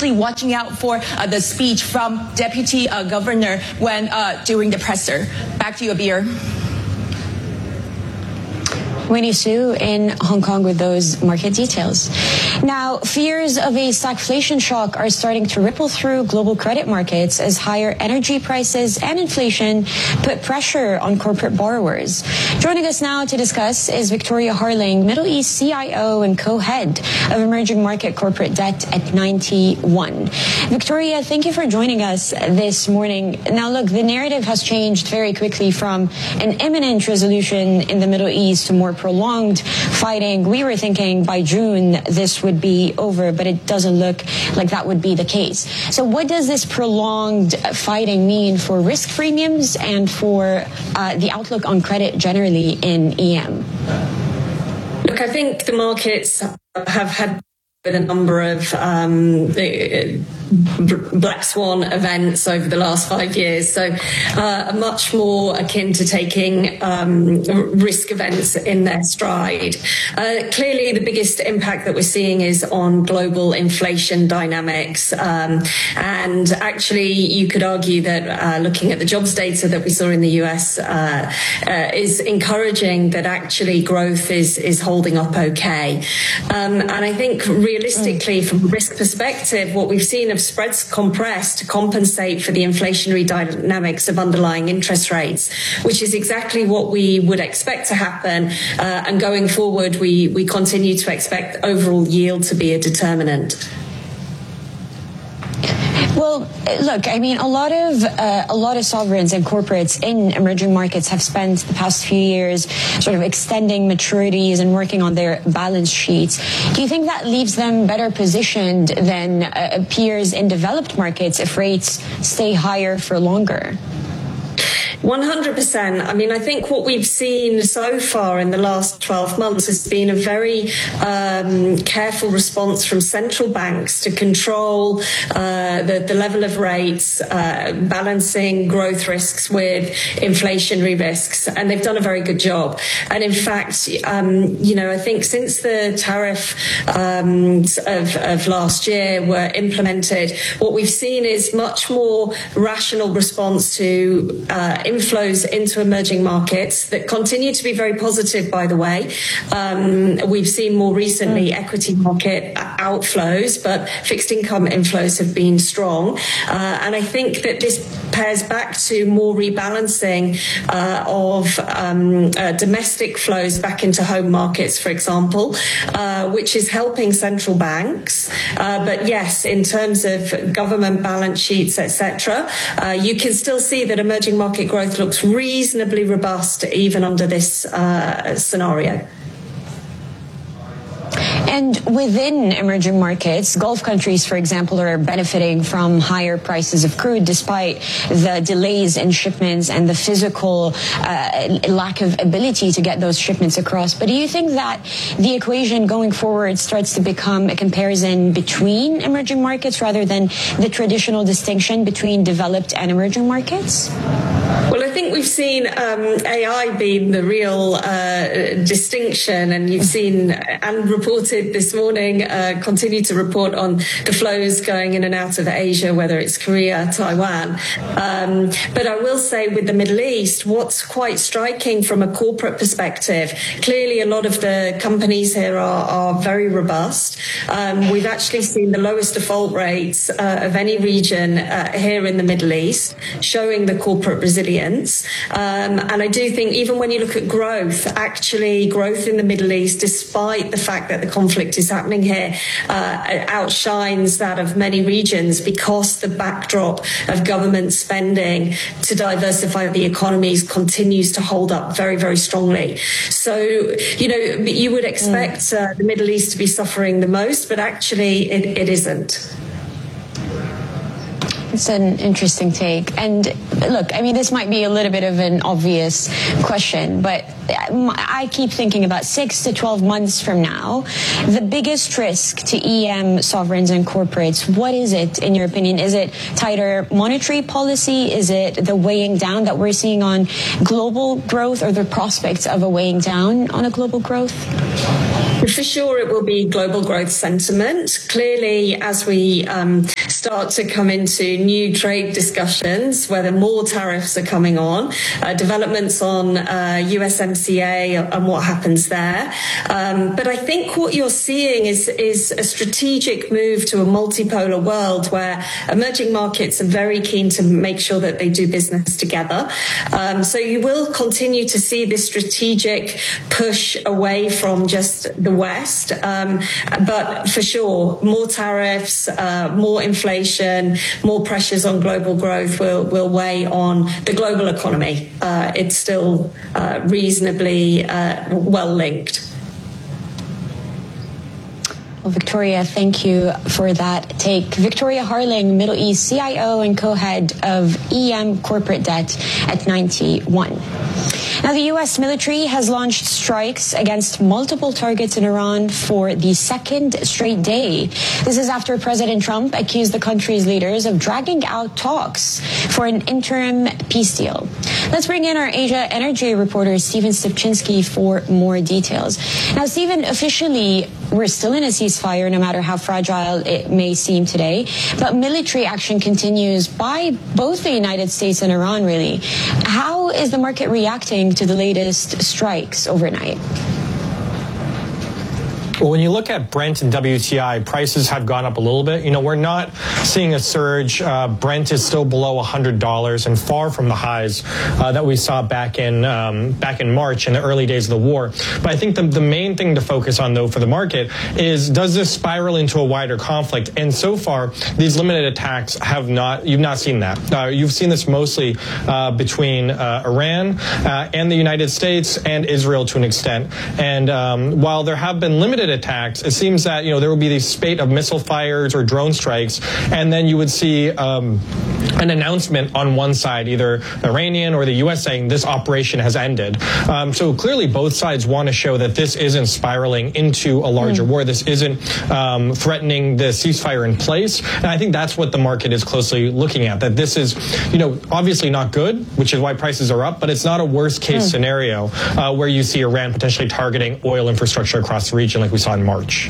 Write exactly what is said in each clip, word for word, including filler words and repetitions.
actually watching out for uh, the speech from Deputy uh, Governor when uh, during the presser. Back to you, Abir. Winnie Su in Hong Kong with those market details. Now, fears of a stagflation shock are starting to ripple through global credit markets as higher energy prices and inflation put pressure on corporate borrowers. Joining us now to discuss is Victoria Harling, Middle East C I O and co-head of emerging market corporate debt at Ninety One. Victoria, thank you for joining us this morning. Now, look, the narrative has changed very quickly from an imminent resolution in the Middle East to more prolonged fighting. We were thinking by June this would be over, but it doesn't look like that would be the case. So what does this prolonged fighting mean for risk premiums and for uh, the outlook on credit generally in E M? Look, I think the markets have had a number of um, black swan events over the last five years, so uh, much more akin to taking um, risk events in their stride. Uh, clearly, the biggest impact that we're seeing is on global inflation dynamics, um, and actually, you could argue that uh, looking at the jobs data that we saw in the U S uh, uh, is encouraging that actually growth is is holding up okay, um, and I think really realistically, from a risk perspective, what we've seen of spreads compressed to compensate for the inflationary dynamics of underlying interest rates, which is exactly what we would expect to happen. Uh, and going forward, we, we continue to expect overall yield to be a determinant. Well, look, I mean, a lot of uh, a lot of sovereigns and corporates in emerging markets have spent the past few years sort of extending maturities and working on their balance sheets. Do you think that leaves them better positioned than uh, peers in developed markets if rates stay higher for longer? one hundred percent. I mean, I think what we've seen so far in the last twelve months has been a very um, careful response from central banks to control uh, the, the level of rates, uh, balancing growth risks with inflationary risks. And they've done a very good job. And in fact, um, you know, I think since the tariff um, of, of last year were implemented, what we've seen is much more rational response to uh, inflows into emerging markets that continue to be very positive, by the way. Um, we've seen more recently equity market outflows, but fixed income inflows have been strong. Uh, and I think that this pairs back to more rebalancing uh, of um, uh, domestic flows back into home markets, for example, uh, which is helping central banks. Uh, but yes, in terms of government balance sheets, et cetera, uh, you can still see that emerging market growth looks reasonably robust even under this uh, scenario. And within emerging markets, Gulf countries, for example, are benefiting from higher prices of crude despite the delays in shipments and the physical uh, lack of ability to get those shipments across. But do you think that the equation going forward starts to become a comparison between emerging markets rather than the traditional distinction between developed and emerging markets? Well, I think we've seen um, A I being the real uh, distinction, and you've seen and reported this morning, uh, continue to report on the flows going in and out of Asia, whether it's Korea, Taiwan. Um, but I will say with the Middle East, what's quite striking from a corporate perspective, clearly a lot of the companies here are, are very robust. Um, we've actually seen the lowest default rates uh, of any region uh, here in the Middle East, showing the corporate resilience. Um, and I do think even when you look at growth, actually growth in the Middle East, despite the fact that the conflict is happening here, uh, outshines that of many regions because the backdrop of government spending to diversify the economies continues to hold up very, very strongly. So, you know, you would expect uh, the Middle East to be suffering the most, but actually it, it isn't. It's an interesting take. And look, I mean, this might be a little bit of an obvious question, but I keep thinking about six to twelve months from now, the biggest risk to E M sovereigns and corporates, what is it, in your opinion? Is it tighter monetary policy? Is it the weighing down that we're seeing on global growth, or the prospects of a weighing down on a global growth? For sure, it will be global growth sentiment. Clearly, as we um, start to come into new trade discussions, whether more tariffs are coming on, uh, developments on uh, U S M C A and what happens there. Um, but I think what you're seeing is, is a strategic move to a multipolar world where emerging markets are very keen to make sure that they do business together. Um, so you will continue to see this strategic push away from just the West. Um, but for sure, more tariffs, uh, more inflation, more pressures on global growth will, will weigh on the global economy. Uh, it's still uh, reasonably uh, well linked. Well, Victoria, thank you for that take. Victoria Harling, Middle East C I O and co-head of E M Corporate Debt at Ninety One. Now, the U S military has launched strikes against multiple targets in Iran for the second straight day. This is after President Trump accused the country's leaders of dragging out talks for an interim peace deal. Let's bring in our Asia energy reporter, Stephen Stupczynski, for more details. Now, Stephen, officially, we're still in a ceasefire, no matter how fragile it may seem today. But military action continues by both the United States and Iran, really. How is the market reacting to the latest strikes overnight? Well, when you look at Brent and W T I, prices have gone up a little bit. You know, we're not seeing a surge. Uh, Brent is still below one hundred dollars and far from the highs uh, that we saw back in um, back in March in the early days of the war. But I think the, the main thing to focus on, though, for the market is, does this spiral into a wider conflict? And so far, these limited attacks have not, you've not seen that. Uh, you've seen this mostly uh, between uh, Iran uh, and the United States and Israel to an extent. And um, while there have been limited attacks, it seems that, you know, there will be these spate of missile fires or drone strikes, and then you would see um, an announcement on one side, either Iranian or the U S, saying this operation has ended. Um, so clearly both sides want to show that this isn't spiraling into a larger mm. war. This isn't um, threatening the ceasefire in place. And I think that's what the market is closely looking at, that this is, you know, obviously not good, which is why prices are up, but it's not a worst case mm. scenario uh, where you see Iran potentially targeting oil infrastructure across the region like we saw in March.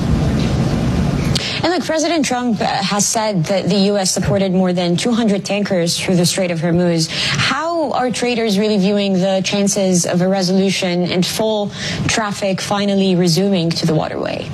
And look, President Trump has said that the U S supported more than two hundred tankers through the Strait of Hormuz. How are traders really viewing the chances of a resolution and full traffic finally resuming to the waterway?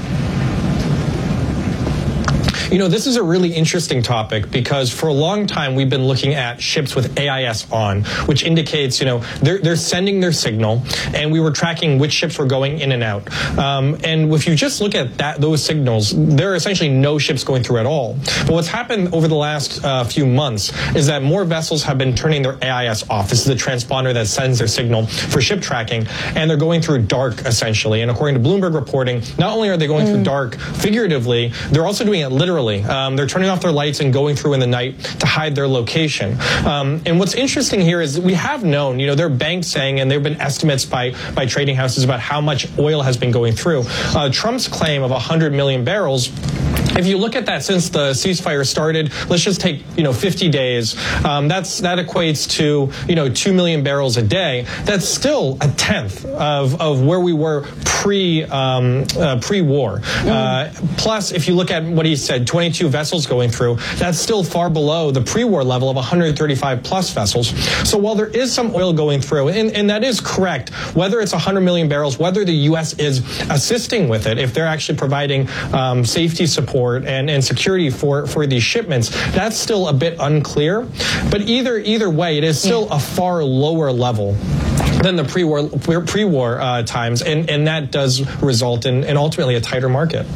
You know, this is a really interesting topic because for a long time we've been looking at ships with A I S on, which indicates, you know, they're, they're sending their signal, and we were tracking which ships were going in and out. Um, and if you just look at that, those signals, there are essentially no ships going through at all. But what's happened over the last uh, few months is that more vessels have been turning their A I S off. This is a transponder that sends their signal for ship tracking, and they're going through dark, essentially. And according to Bloomberg reporting, not only are they going mm. through dark figuratively, they're also doing it literally. Um, they're turning off their lights and going through in the night to hide their location. Um, and what's interesting here is that we have known, you know, there are banks saying, and there have been estimates by, by trading houses about how much oil has been going through. Uh, Trump's claim of one hundred million barrels, if you look at that since the ceasefire started, let's just take, you know, fifty days. Um, that's that equates to, you know, two million barrels a day. That's still a tenth of, of where we were pre um, uh, pre-war. Mm. Uh, plus, if you look at what he said, twenty-two vessels going through, that's still far below the pre-war level of one hundred thirty-five plus vessels. So while there is some oil going through, and, and that is correct, whether it's one hundred million barrels, whether the U S is assisting with it, if they're actually providing um, safety support and, and security for, for these shipments, that's still a bit unclear. But either either way, it is still yeah. a far lower level than the pre-war pre-war uh, times, and, and that does result in, in ultimately a tighter market.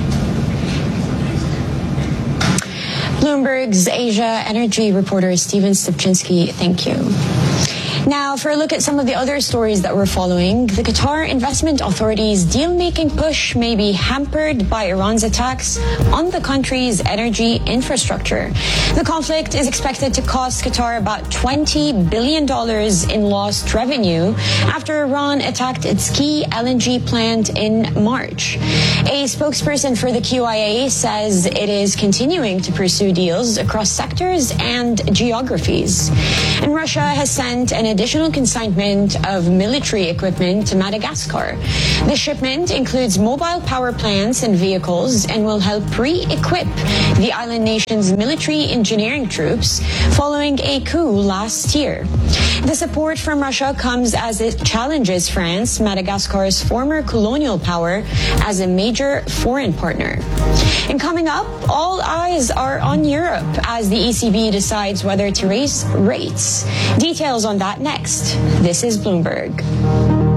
Bloomberg's Asia energy reporter Stephen Stupczynski, thank you. Now, for a look at some of the other stories that we're following, the Qatar Investment Authority's deal-making push may be hampered by Iran's attacks on the country's energy infrastructure. The conflict is expected to cost Qatar about twenty billion dollars in lost revenue after Iran attacked its key L N G plant in March. A spokesperson for the Q I A says it is continuing to pursue deals across sectors and geographies. And Russia has sent an additional consignment of military equipment to Madagascar. The shipment includes mobile power plants and vehicles and will help pre-equip the island nation's military engineering troops following a coup last year. The support from Russia comes as it challenges France, Madagascar's former colonial power, as a major foreign partner. And coming up, all eyes are on Europe as the E C B decides whether to raise rates. Details on that next. This is Bloomberg.